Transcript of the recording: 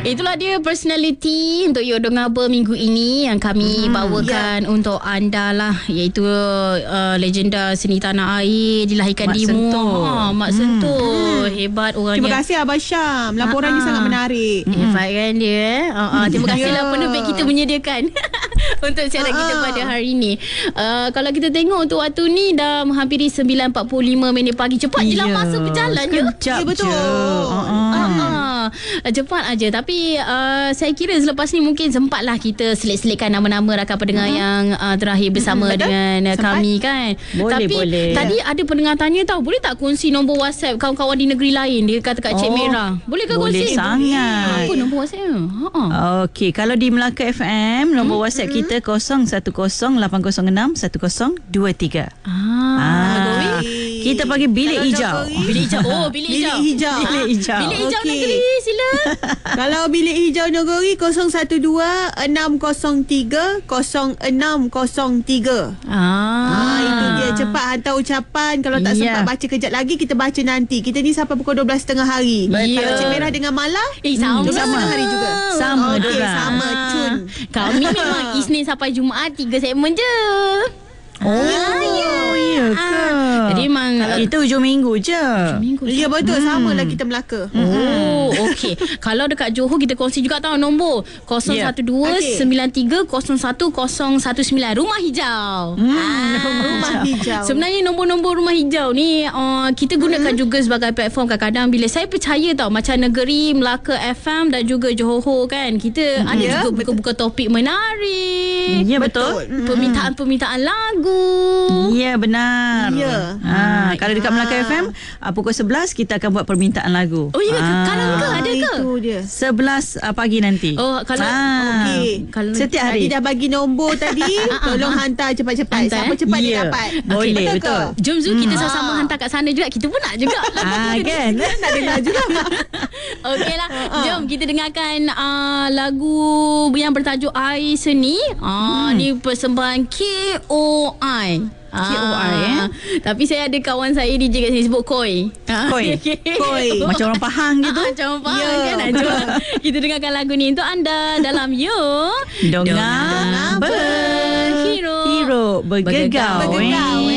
Itulah dia personality untuk You Ngaba minggu ini yang kami bawakan untuk anda lah, iaitu legenda seni tanah air dilahirkan Mak di Sentuh. Mak Sentuh. Hebat orangnya. Terima kasih Abang Syam. Laporannya sangat menarik. Hebat kan dia. Terima kasihlah penerbit kita menyediakan untuk siaran kita pada hari ini. Kalau kita tengok untuk waktu ni dah menghampiri 9.45 pagi. Cepat je lah masa berjalan je. Sekejap betul. Cepat aja. Tapi saya kira selepas ni mungkin sempatlah kita selit-selitkan nama-nama rakan pendengar yang terakhir bersama dengan kami kan. Boleh. Tadi ada pendengar tanya tahu, boleh tak kongsi nombor WhatsApp kawan-kawan di negeri lain? Dia kata kat Cik Merah. Boleh ke kongsi? Boleh sangat. Apa nombor WhatsApp? Okey, kalau di Melaka FM, nombor WhatsApp kita 0108061023. Kita panggil bilik hijau. Bilik hijau. Oh, bilik hijau. Bilik hijau. Bilik hijau. Bilik hijau Okey. negeri, sila. Kalau bilik hijau Nagori 012-603-0603. Itu dia. Cepat hantar ucapan. Kalau tak sempat baca kejap lagi, kita baca nanti. Kita ni sampai pukul 12.30 hari. Kalau Cik Merah dengan Mala, Sama. 12.30 hari juga. Sama, Okey, 12. sama. Cun. Kami memang Isnin sampai Jumaat 3 segmen je. Ya ke? Jadi memang Kita hujung minggu je. Ya betul. Sama lah kita Melaka. Oh, okey. Kalau dekat Johor kita kongsi juga tahu nombor 012-9301-0119 Rumah Hijau. Rumah hijau. Sebenarnya nombor-nombor Rumah Hijau ni kita gunakan juga sebagai platform. Kadang-kadang bila saya percaya tau, macam Negeri, Melaka FM dan juga Johor kan, kita ada juga buka-buka topik menarik. Ya, betul. Permintaan lagu. Ya, benar. Ya. Kalau dekat Melaka FM, pukul 11 kita akan buat permintaan lagu. Oh ya, kalang ke? Ada ke? Itu dia. 11 pagi nanti. Oh, kalau Okey. kalau Setiap Tadi hari. dah bagi nombor tadi. Tolong hantar cepat-cepat. Hantar, Siapa cepat dia Ya. dapat. Boleh, Betul betul. ke? Jom Zul, kita sama-sama hantar kat sana juga. Kita pun nak juga. Kan? Nak dengar juga. Okeylah. Jom kita dengarkan lagu yang bertajuk Air Seni. Ni persembahan KOI. Tapi saya ada kawan saya DJ kat sini sebut Koi. Koi. Koi. Macam orang Pahang gitu. Macam orang Pahang kan. Jom kita dengarkan lagu ni untuk anda dalam You Dengar Berhero Hero bergegau. Bergegau.